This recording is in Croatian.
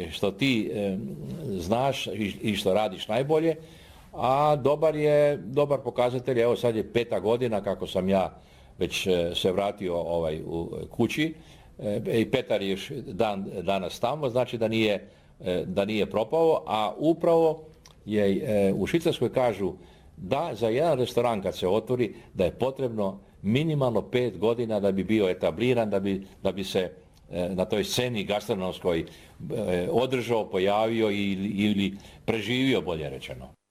što ti znaš i što radiš najbolje, a dobar pokazatelj, evo sad je 5. godina kako sam ja već se vratio u kući i Petar je još danas tamo, znači da nije propao, a upravo je u Švicarskoj kažu da za jedan restoran kad se otvori da je potrebno minimalno 5 godina da bi bio etabliran, da bi se na toj sceni gastronomskoj održao, pojavio ili preživio, bolje rečeno.